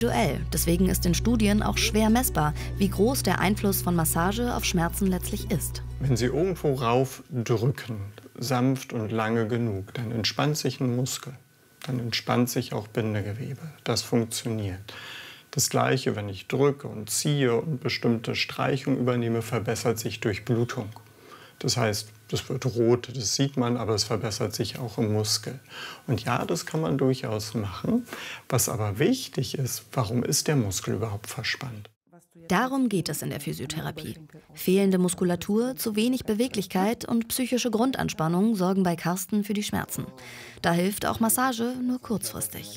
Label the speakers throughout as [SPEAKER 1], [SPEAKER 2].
[SPEAKER 1] Individuell. Deswegen ist in Studien auch schwer messbar, wie groß der Einfluss von Massage auf Schmerzen letztlich ist.
[SPEAKER 2] Wenn Sie irgendwo rauf drücken, sanft und lange genug, dann entspannt sich ein Muskel. Dann entspannt sich auch Bindegewebe. Das funktioniert. Das Gleiche, wenn ich drücke und ziehe und bestimmte Streichungen übernehme, verbessert sich Durchblutung. Das heißt, das wird rot, das sieht man, aber es verbessert sich auch im Muskel. Und ja, das kann man durchaus machen. Was aber wichtig ist, warum ist der Muskel überhaupt verspannt?
[SPEAKER 1] Darum geht es in der Physiotherapie. Fehlende Muskulatur, zu wenig Beweglichkeit und psychische Grundanspannung sorgen bei Carsten für die Schmerzen. Da hilft auch Massage nur kurzfristig.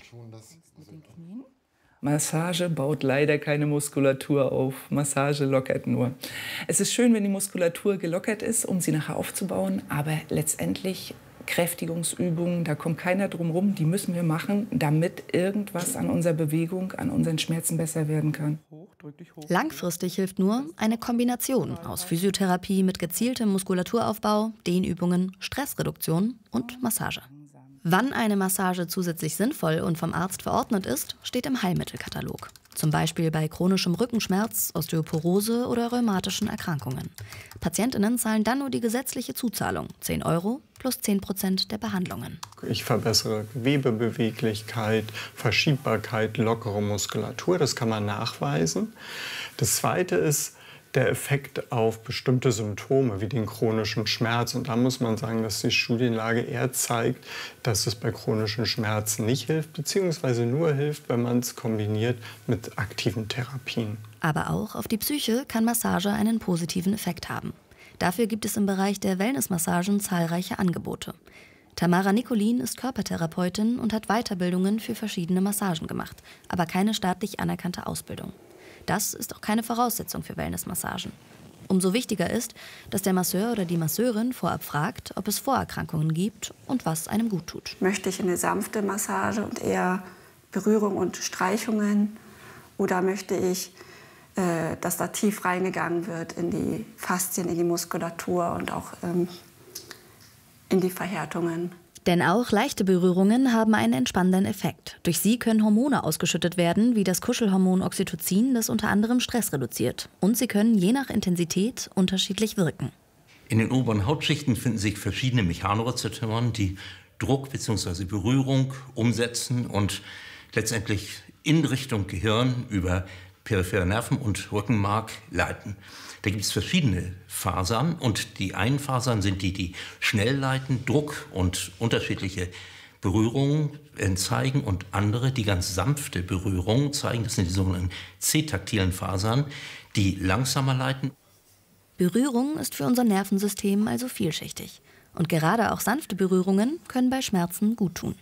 [SPEAKER 3] Massage baut leider keine Muskulatur auf. Massage lockert nur. Es ist schön, wenn die Muskulatur gelockert ist, um sie nachher aufzubauen, aber letztendlich Kräftigungsübungen, da kommt keiner drum rum, die müssen wir machen, damit irgendwas an unserer Bewegung, an unseren Schmerzen besser werden kann.
[SPEAKER 1] Langfristig hilft nur eine Kombination aus Physiotherapie mit gezieltem Muskulaturaufbau, Dehnübungen, Stressreduktion und Massage. Wann eine Massage zusätzlich sinnvoll und vom Arzt verordnet ist, steht im Heilmittelkatalog. Zum Beispiel bei chronischem Rückenschmerz, Osteoporose oder rheumatischen Erkrankungen. PatientInnen zahlen dann nur die gesetzliche Zuzahlung, 10 € plus 10% der Behandlungen.
[SPEAKER 2] Ich verbessere Gewebebeweglichkeit, Verschiebbarkeit, lockere Muskulatur, das kann man nachweisen. Das Zweite ist der Effekt auf bestimmte Symptome wie den chronischen Schmerz. Und da muss man sagen, dass die Studienlage eher zeigt, dass es bei chronischen Schmerzen nicht hilft, beziehungsweise nur hilft, wenn man es kombiniert mit aktiven Therapien.
[SPEAKER 1] Aber auch auf die Psyche kann Massage einen positiven Effekt haben. Dafür gibt es im Bereich der Wellnessmassagen zahlreiche Angebote. Tamara Nicolin ist Körpertherapeutin und hat Weiterbildungen für verschiedene Massagen gemacht, aber keine staatlich anerkannte Ausbildung. Das ist auch keine Voraussetzung für Wellnessmassagen. Umso wichtiger ist, dass der Masseur oder die Masseurin vorab fragt, ob es Vorerkrankungen gibt und was einem gut tut.
[SPEAKER 4] Möchte ich eine sanfte Massage und eher Berührung und Streichungen? Oder möchte ich, dass da tief reingegangen wird in die Faszien, in die Muskulatur und auch in die Verhärtungen?
[SPEAKER 1] Denn auch leichte Berührungen haben einen entspannenden Effekt. Durch sie können Hormone ausgeschüttet werden, wie das Kuschelhormon Oxytocin, das unter anderem Stress reduziert. Und sie können je nach Intensität unterschiedlich wirken.
[SPEAKER 5] In den oberen Hautschichten finden sich verschiedene Mechanorezeptoren, die Druck bzw. Berührung umsetzen und letztendlich in Richtung Gehirn über periphere Nerven und Rückenmark leiten. Da gibt es verschiedene Fasern und die einen Fasern sind die schnell leiten, Druck und unterschiedliche Berührungen zeigen und andere, die ganz sanfte Berührungen zeigen. Das sind die sogenannten C-taktilen Fasern, die langsamer leiten.
[SPEAKER 1] Berührung ist für unser Nervensystem also vielschichtig. Und gerade auch sanfte Berührungen können bei Schmerzen gut tun.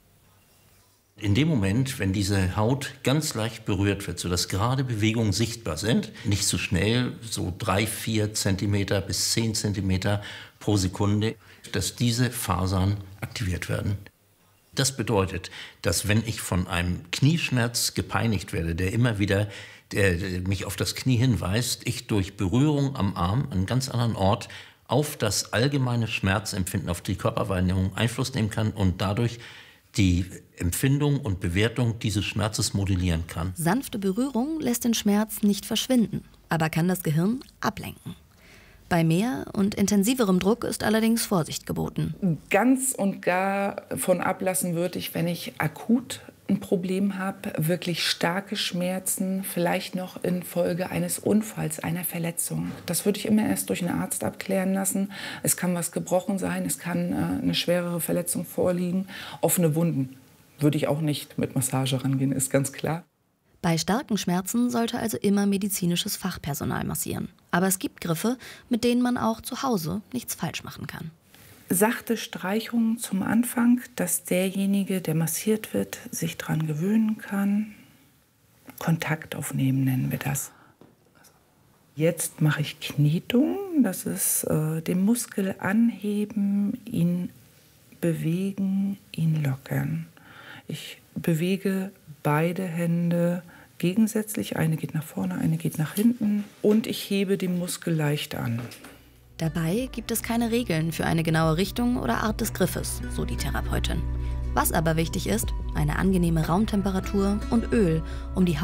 [SPEAKER 5] In dem Moment, wenn diese Haut ganz leicht berührt wird, sodass gerade Bewegungen sichtbar sind, nicht zu schnell, so 3-4 Zentimeter bis 10 Zentimeter pro Sekunde, dass diese Fasern aktiviert werden. Das bedeutet, dass wenn ich von einem Knieschmerz gepeinigt werde, der immer wieder mich auf das Knie hinweist, ich durch Berührung am Arm, an einem ganz anderen Ort, auf das allgemeine Schmerzempfinden, auf die Körperwahrnehmung Einfluss nehmen kann und dadurch die Empfindung und Bewertung dieses Schmerzes modellieren kann.
[SPEAKER 1] Sanfte Berührung lässt den Schmerz nicht verschwinden, aber kann das Gehirn ablenken. Bei mehr und intensiverem Druck ist allerdings Vorsicht geboten.
[SPEAKER 3] Ganz und gar von ablassen würde ich, wenn ich akut ein Problem habe, wirklich starke Schmerzen, vielleicht noch infolge eines Unfalls, einer Verletzung. Das würde ich immer erst durch einen Arzt abklären lassen. Es kann was gebrochen sein, es kann eine schwerere Verletzung vorliegen. Offene Wunden würde ich auch nicht mit Massage rangehen, ist ganz klar.
[SPEAKER 1] Bei starken Schmerzen sollte also immer medizinisches Fachpersonal massieren. Aber es gibt Griffe, mit denen man auch zu Hause nichts falsch machen kann.
[SPEAKER 3] Sachte Streichungen zum Anfang, dass derjenige, der massiert wird, sich daran gewöhnen kann. Kontakt aufnehmen nennen wir das. Jetzt mache ich Knietung, das ist den Muskel anheben, ihn bewegen, ihn lockern. Ich bewege beide Hände gegensätzlich, eine geht nach vorne, eine geht nach hinten und ich hebe den Muskel leicht an.
[SPEAKER 1] Dabei gibt es keine Regeln für eine genaue Richtung oder Art des Griffes, so die Therapeutin. Was aber wichtig ist, eine angenehme Raumtemperatur und Öl, um die